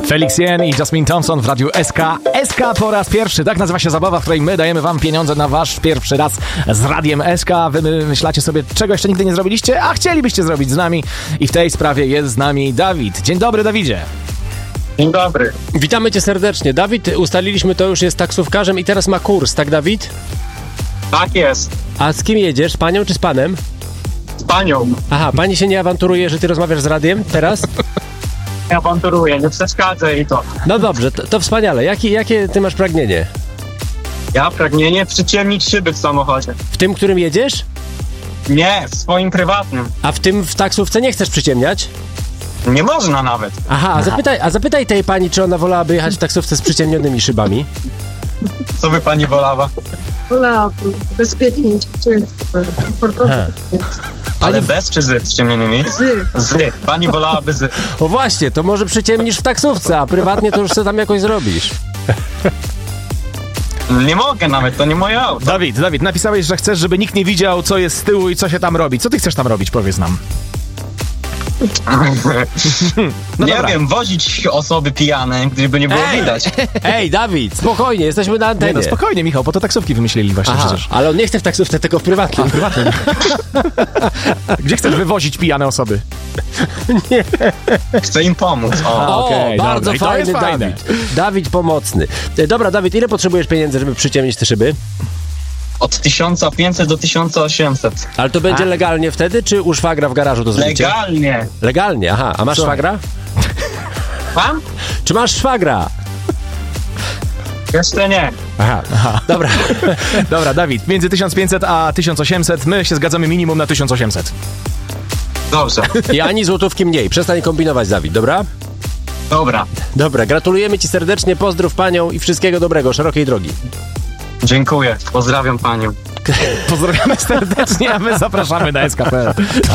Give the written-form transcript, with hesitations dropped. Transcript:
Felix Jen i Jasmine Thompson w radiu SK. SK po raz pierwszy. Tak nazywa się zabawa, w której my dajemy wam pieniądze na wasz pierwszy raz z radiem SK. Wy myślacie sobie, czego jeszcze nigdy nie zrobiliście, a chcielibyście zrobić z nami. I w tej sprawie jest z nami Dawid. Dzień dobry, Dawidzie. Dzień dobry. Witamy cię serdecznie. Dawid, ustaliliśmy to, już jest taksówkarzem i teraz ma kurs, tak Dawid? Tak jest. A z kim jedziesz? Z panią czy z panem? Z panią. Aha, pani się nie awanturuje, że ty rozmawiasz z radiem teraz? Ja awanturuję, nie przeszkadzę i to. No dobrze, to wspaniale. Jakie ty masz pragnienie? Ja pragnienie przyciemnić szyby w samochodzie. W tym, którym jedziesz? Nie, w swoim prywatnym. A w tym w taksówce nie chcesz przyciemniać? Nie można nawet. Aha, a zapytaj tej pani, czy ona wolałaby jechać w taksówce z przyciemnionymi szybami? Co by pani wolała? Wolałabym bezpiecznie, komfortowo. Ale bez czy z przyciemnionymi? Z. Pani wolałaby z. O właśnie, to może przyciemnisz w taksówce, a prywatnie to już sobie tam jakoś zrobisz. Nie mogę nawet, to nie moje auto. Dawid, napisałeś, że chcesz, żeby nikt nie widział, co jest z tyłu i co się tam robi. Co ty chcesz tam robić, powiedz nam. No nie dobra. wiem, wozić osoby pijane, gdyby nie było widać. Ej, Dawid, spokojnie, jesteśmy na antenie. Nie, no spokojnie, Michał, po to taksówki wymyślili właśnie. Aha, przecież. ale on nie chce w taksówce, tylko w prywatnym. Gdzie chcesz wywozić pijane osoby? Chcę im pomóc. O. Okej, bardzo dobra, i to fajny jest fajne. Dawid. Dawid pomocny. Dobra, Dawid, ile potrzebujesz pieniędzy, żeby przyciemnić te szyby? Od 1500 do 1800. Ale to będzie legalnie wtedy, czy u szwagra w garażu to zrobicie? Legalnie. Legalnie, aha. A masz szwagra? Pan? Czy masz szwagra? Jeszcze nie. Aha. Dobra. Dobra, Dawid, między 1500 a 1800 my się zgadzamy minimum na 1800. Dobrze. I ani złotówki mniej. Przestań kombinować, Dawid, dobra? Dobra. Dobra, gratulujemy ci serdecznie, pozdrów panią i wszystkiego dobrego, szerokiej drogi. Dziękuję. Pozdrawiam panią. Pozdrawiamy serdecznie, a my zapraszamy na SKP.